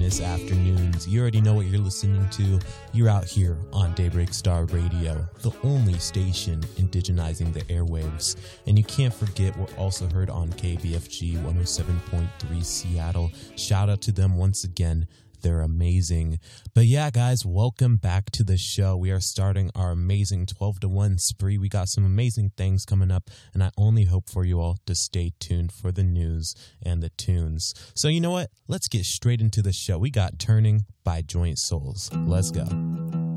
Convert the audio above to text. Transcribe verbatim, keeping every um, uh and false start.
Miss Afternoons. You already know what you're listening to. You're out here on Daybreak Star Radio, the only station indigenizing the airwaves. And you can't forget, we're also heard on K B F G one oh seven point three Seattle. Shout out to them once again. They're amazing. But yeah, guys, welcome back to the show. We are starting our amazing twelve to one spree. We got some amazing things coming up, and I only hope for you all to stay tuned for the news and the tunes. So you know what? Let's get straight into the show. We got Turning by Joint Souls. Let's go.